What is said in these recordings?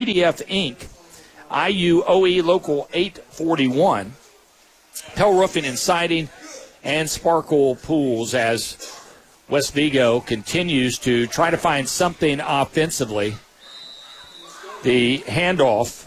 CDF Inc., IUOE Local 841, Pell Roofing and Siding, and Sparkle Pools, as West Vigo continues to try to find something offensively. The handoff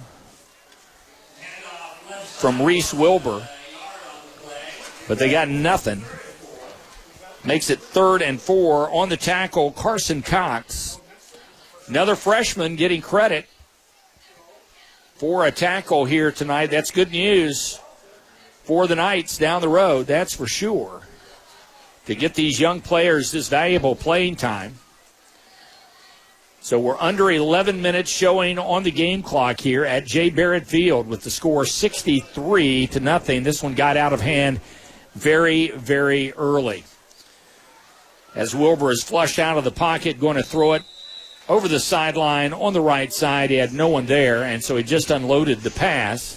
from Reese Wilbur, but they got nothing. Makes it 3rd and 4. On the tackle, Carson Cox. Another freshman getting credit for a tackle here tonight. That's good news for the Knights down the road, that's for sure, to get these young players this valuable playing time. So we're under 11 minutes showing on the game clock here at J. Barrett Field with the score 63-0. This one got out of hand very, very early. As Wilbur is flushed out of the pocket, going to throw it over the sideline on the right side. He had no one there, and so he just unloaded the pass.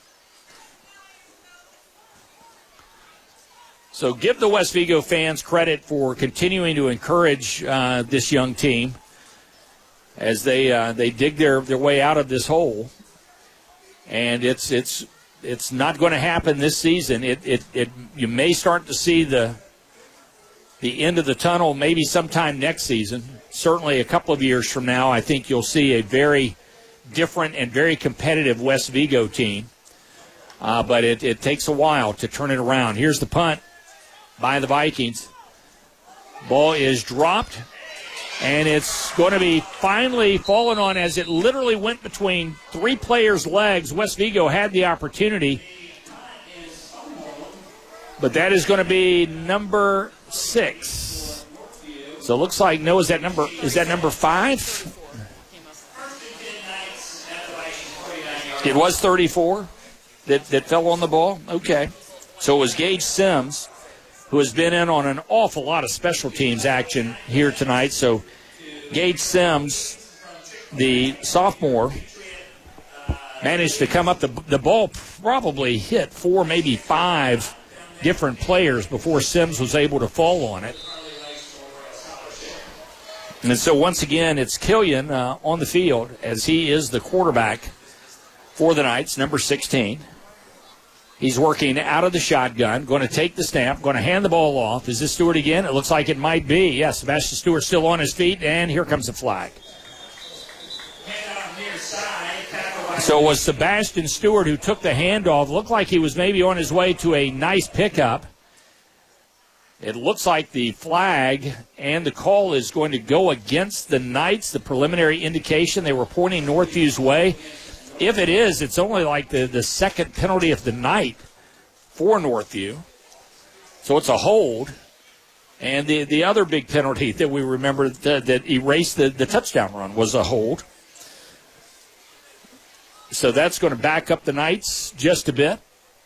So give the West Vigo fans credit for continuing to encourage this young team as they dig their way out of this hole. And it's not going to happen this season. You may start to see the end of the tunnel maybe sometime next season. Certainly a couple of years from now, I think you'll see a very different and very competitive West Vigo team. But it takes a while to turn it around. Here's the punt by the Vikings. Ball is dropped, and it's going to be finally fallen on as it literally went between 3 players' legs. West Vigo had the opportunity, but that is going to be number 6. So it looks like, no, is that number 5? It was 34 that fell on the ball? Okay. So it was Gage Sims, who has been in on an awful lot of special teams action here tonight. So Gage Sims, the sophomore, managed to come up. The ball probably hit 4, maybe 5 different players before Sims was able to fall on it. And so once again, it's Killian on the field as he is the quarterback for the Knights, number 16. He's working out of the shotgun, going to take the snap, going to hand the ball off. Is this Stewart again? It looks like it might be. Yes, Sebastian Stewart still on his feet, and here comes the flag. So it was Sebastian Stewart who took the handoff. Looked like he was maybe on his way to a nice pickup. It looks like the flag and the call is going to go against the Knights. The preliminary indication, they were pointing Northview's way. If it is, it's only like the second penalty of the night for Northview. So it's a hold. And the other big penalty that we remember that erased the touchdown run was a hold. So that's going to back up the Knights just a bit.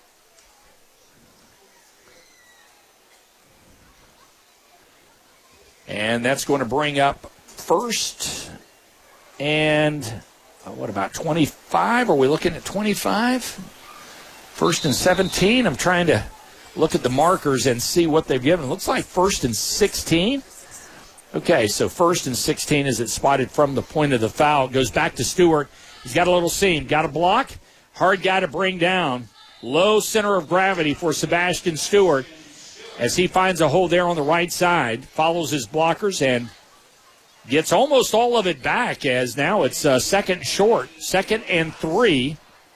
And that's going to bring up first and what about 25? Are we looking at 25? First and 17. I'm trying to look at the markers and see what they've given. It looks like first and 16. Okay, so first and 16 as it's spotted from the point of the foul. It goes back to Stewart. He's got a little seam. Got a block. Hard guy to bring down. Low center of gravity for Sebastian Stewart as he finds a hole there on the right side. Follows his blockers and gets almost all of it back as now it's second short. 2nd and 3.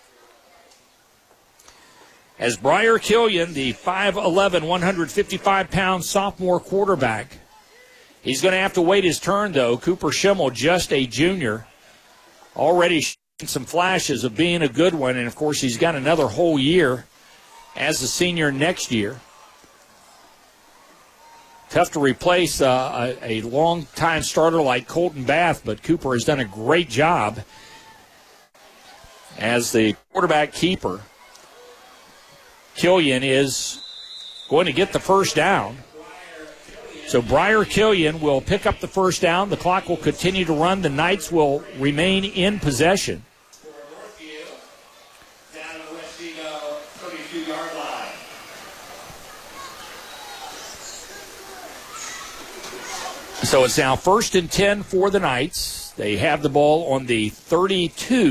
As Briar Killian, the 5'11", 155-pound sophomore quarterback, he's going to have to wait his turn, though. Cooper Schimmel, just a junior, already showing some flashes of being a good one. And, of course, he's got another whole year as a senior next year. Tough to replace a long-time starter like Colton Bath, but Cooper has done a great job as the quarterback keeper. Killian is going to get the first down. So Briar Killian will pick up the first down. The clock will continue to run. The Knights will remain in possession. So it's now 1st and 10 for the Knights. They have the ball on the 32.